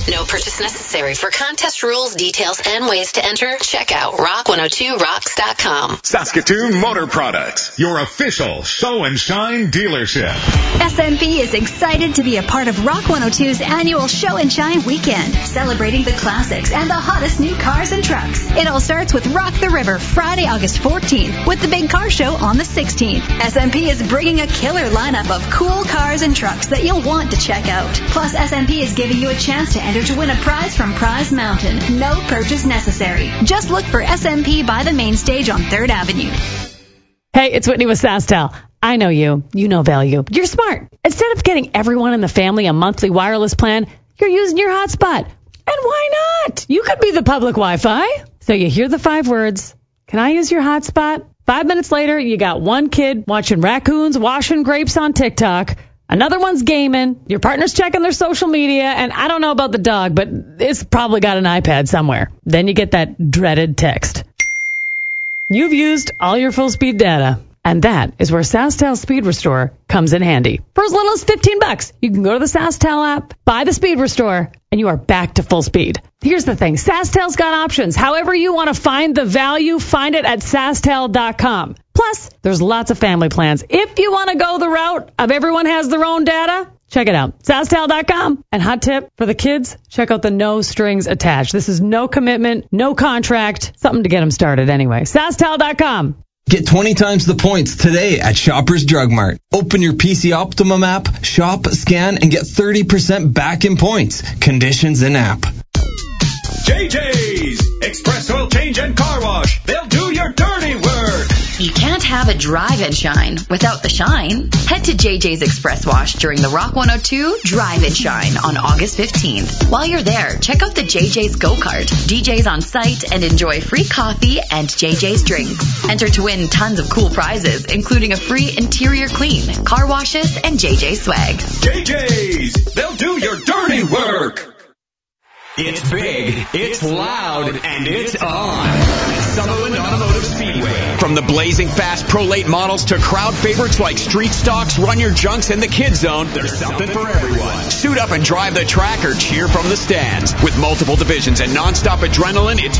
No purchase necessary. For contest rules, details, and ways to enter, check out rock102rocks.com. Saskatoon Motor Products, your official show and shine dealership. SMP is excited to be a part of Rock 102's annual Show and Shine weekend, celebrating the classics and the hottest new cars and trucks. It all starts with Rock the River Friday, August 14th, with the big car show on the 16th. SMP is bringing a killer lineup of cool cars and trucks that you'll want to check out. Plus, SMP is giving you a chance to enter to win a prize from Prize Mountain. No purchase necessary. Just look for SMP by the main stage on 3rd Avenue. Hey, it's Whitney with SaskTel. I know you. You know value. You're smart. Instead of getting everyone in the family a monthly wireless plan, you're using your hotspot. And why not? You could be the public Wi-Fi. So you hear the 5 words, can I use your hotspot? 5 minutes later, you got one kid watching raccoons washing grapes on TikTok. Another one's gaming. Your partner's checking their social media. And I don't know about the dog, but it's probably got an iPad somewhere. Then you get that dreaded text. You've used all your full speed data. And that is where SaskTel Speed Restore comes in handy. For as little as $15, you can go to the SaskTel app, buy the Speed Restore, and you are back to full speed. Here's the thing. SaskTel's got options. However you want to find the value, find it at SaskTel.com. Plus, there's lots of family plans. If you want to go the route of everyone has their own data, check it out. SaskTel.com. And hot tip for the kids, check out the no strings attached. This is no commitment, no contract, something to get them started anyway. SaskTel.com. Get 20 times the points today at Shoppers Drug Mart. Open your PC Optimum app, shop, scan, and get 30% back in points. Conditions in app. JJ's Express Oil Change and Car Wash. They'll do your dirty work. You can't have a drive and shine without the shine. Head to JJ's Express Wash during the Rock 102 Drive and Shine on August 15th. While you're there, check out the JJ's Go-Kart, DJs on site, and enjoy free coffee and JJ's drinks. Enter to win tons of cool prizes, including a free interior clean, car washes, and JJ's swag. JJ's, they'll do your dirty work. It's big, it's loud, and it's on. Sutherland Automotive Speedway. From the blazing fast Pro Late models to crowd favorites like Street Stocks, Run Your Junks, and the Kid Zone, there's something for everyone. Suit up and drive the track or cheer from the stands. With multiple divisions and nonstop adrenaline, it's